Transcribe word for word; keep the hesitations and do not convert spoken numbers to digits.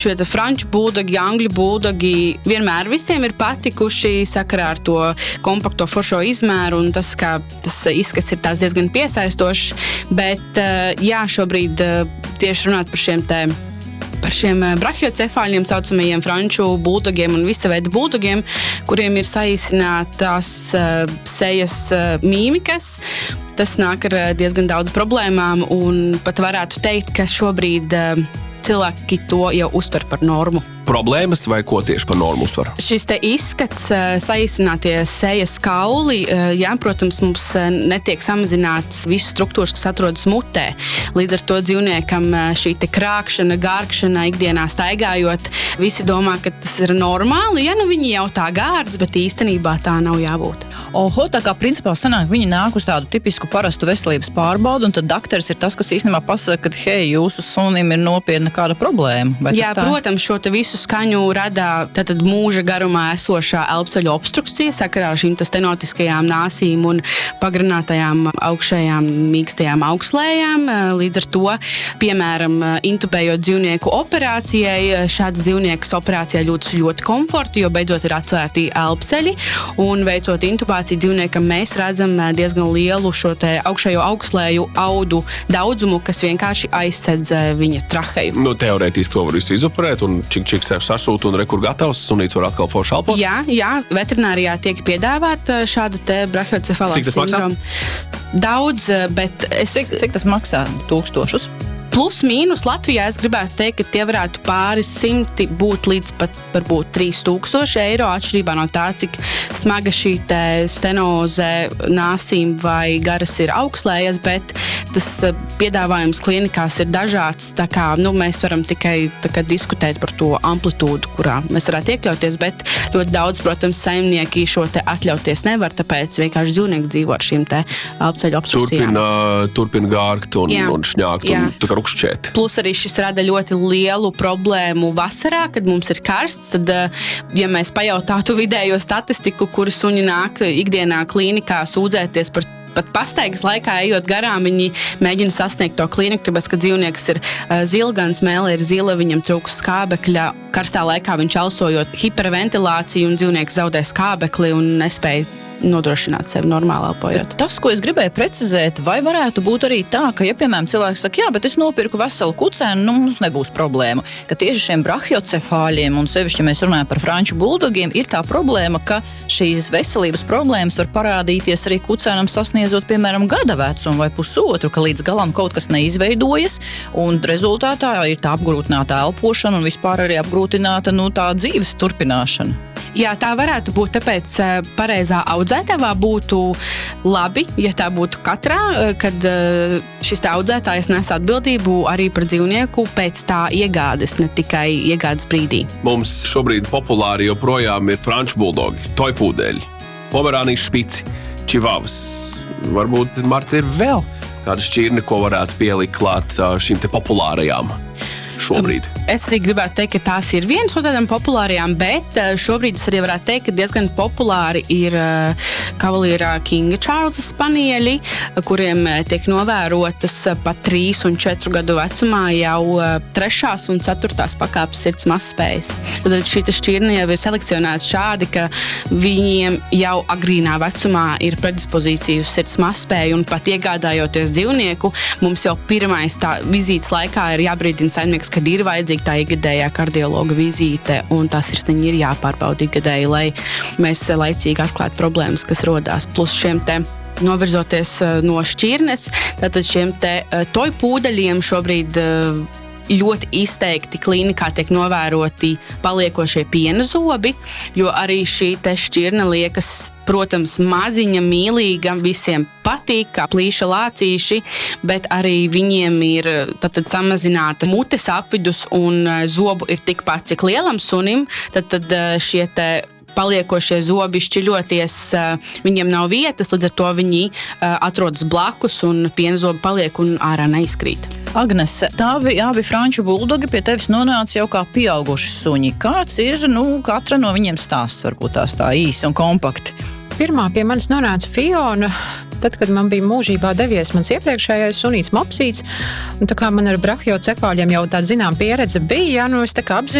Šie te franču buldogi, angļu buldogi vienmēr visiem ir patikuši sakarā ar to kompakto foršo izmēru, un tas, kā tas izskats ir tās diezgan piesaistošs, bet jā, šobrīd tieši runāt par šiem te par šiem brahiocefāļiem saucamajiem franču buldogiem un visa veida buldogiem, kuriem ir saīsinātās sejas mīmikas. Tas nāk ar diezgan daudz problēmām, un pat varētu teikt, ka šobrīd cilvēki to jau uztver par normu. Problēmas vai ko tieši par normu uztver? Šis te izskats, saīsinātie sejas kauli, jā, protams, mums netiek samazināts visu struktūras, kas atrodas mutē. Līdz ar to dzīvniekam šī te krākšana, gārkšana ikdienā staigājot, visi domā, ka tas ir normāli, ja nu viņi jau tā gārds, bet īstenībā tā nav jābūt. Oho, tā kā principā sanāk, viņi nāk uz tādu tipisku parastu veselības pārbaudu, un tad dakteris ir tas, kas īstenībā pasaka, ka, hei, jūsu sunim ir nopietna kāda problēma. Vai jā, protams, šo te visu skaņu rada tātad mūža garumā esošā elpceļu obstrukcija sakarā ar šīm stenotiskajām nāsīm un pagarinātajām augšējām mīkstajām augslējām. Līdz ar to, piemēram, intubējot dzīvnieku operācijai, šāds dzīvnieks operācijā jūtas ļoti komforti, jo beidzot ir atvērti elpceļi, un veicot intubāciju dzīvniekam mēs redzam diezgan lielu šo te augšējo augslēju audu daudzumu, kas vienkārši aizsedz viņa traheju. Nu, teorētiski to var visu izoperēt, un čik čik sašūt un rekur gatavs, sunīts var atkal forši elpot? Jā, jā, veterinārijā tiek piedāvāt šāda te brahiocefālās sindroma. Daudz, bet es... Cik, cik tas maksā? Tūkstošus? Plus mīnus Latvijā es gribētu teikt, ka tie varētu pāris simti būt līdz pat varbūt trīs tūkstoši eiro, atšķirībā no tā, cik smaga šī te stenoze nāsīm vai garas ir augslējas, bet tas piedāvājums klinikās ir dažāds, tā kā nu, mēs varam tikai tā kā diskutēt par to amplitūdu, kurā mēs varētu iekļauties, bet ļoti daudz, protams, saimnieki šo te atļauties nevar, tāpēc vienkārši dzīvnieki dzīvo ar šīm te elpceļu obstrukcijām. Turpina, turpina gārgt un, un šņākt jā. Un tā kā rukšķēt. Plus arī šis rada ļoti lielu problēmu vasarā, kad mums ir karsts, tad, ja mēs pajautātu vidējo statistiku, kuri suņi nāk ikdienā klīnikā sūdzēties par pat pastaigas laikā ejot garām, viņi mēģina sasniegt to klīniku, tāpēc, ka dzīvnieks ir zilgans, mēle ir zila, viņam trūks skābekļa. Karstā laikā viņš elsojot hiperventilāciju un dzīvnieks zaudē skābekli un nespēja nodrošināt sevi normāli elpojot. Tas, ko es gribēju precizēt, vai varētu būt arī tā, ka, ja, piemēram, cilvēks saka, jā, bet es nopirku veselu kucēnu, nu, mums nebūs problēma, ka tieši šiem brahiocefāļiem, un sevišķi, ja mēs runājam par franču buldogiem, ir tā problēma, ka šīs veselības problēmas var parādīties arī kucēnam sasniedzot, piemēram, gada vecumu vai pusotru, ka līdz galam kaut kas neizveidojas, un rezultātā ir tā apgrūtināta elpošana un vispār arī apgrūtināta, nu, tā dzīves turpināšana. Jā, tā varētu būt, tāpēc pareizā audzētavā būtu labi, ja tā būtu katrā, kad šis tā audzētājs nes atbildību arī par dzīvnieku pēc tā iegādes, ne tikai iegādes brīdī. Mums šobrīd populāri joprojām ir franču buldogi, tojpūdeļi, pomerānijas špici, čivavas. Varbūt, Marta, ir vēl kāda šķirne, ko varētu pielikt klāt šīm te populārajām šobrīd. Es arī gribētu teikt, ka tās ir viens no tādām populārajām, bet šobrīd es arī varētu teikt, ka diezgan populāri ir kavalierā Kinga Čārlza spanieļi, kuriem tiek novērotas pat trīs un četru gadu vecumā jau trešās un ceturtās pakāpes sirds mazspējas. Tad šī šķirne jau ir selekcionēta šādi, ka viņiem jau agrīnā vecumā ir predispozīcija uz sirds mazspēju, un pat iegādājoties dzīvnieku, mums jau pirmais tā vizītes laikā ir jābrīdina saimnieks, kad ir vajadzīga tā ikgadējā kardiologa vizīte, un tā sirsniņa ir jāpārbauda ikgadēji, lai mēs laicīgi atklātu problēmas, kas rodās. Plus šiem te novirzoties no šķirnes, tātad šiem te tojpūdeļiem šobrīd ļoti izteikti klīnikā tiek novēroti paliekošie piena zobi, jo arī šī te šķirne liekas, protams, maziņa, mīlīga, visiem patīk, kā plīša lācīši, bet arī viņiem ir tātad samazināta mutes apvidus un zobu ir tikpat, cik lielam sunim, tad, tad šie te paliekošie zobi šķiļoties, viņiem nav vietas, līdz ar to viņi atrodas blakus un piena zobi paliek un ārā neizkrīt. Agnes, tā abi franču buldogi pie tevis nonāca jau kā pieauguši suņi. Kāds ir, nu, katra no viņiem stāsts, varbūt tās tā īsi un kompakti? Pirmā pie manis nonāca Fiona. tad, kad man bija mūžībā devies mans iepriekšējais sunīts mopsīts, un tā kā man ar brahiocefāļiem jau tāda zinām pieredze bija, jā, nu es tā kā apzināju,